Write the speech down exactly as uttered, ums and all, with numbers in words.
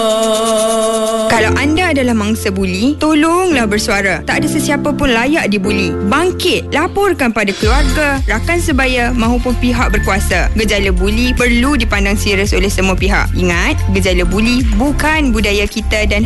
Kalau anda adalah mangsa buli, tolonglah bersuara. Tak ada sesiapa pun layak dibuli. Bangkit, laporkan pada keluarga, rakan sebaya mahupun pihak berkuasa. Gejala buli perlu dipandang serius oleh semua pihak. Ingat, gejala buli bukan budaya kita dan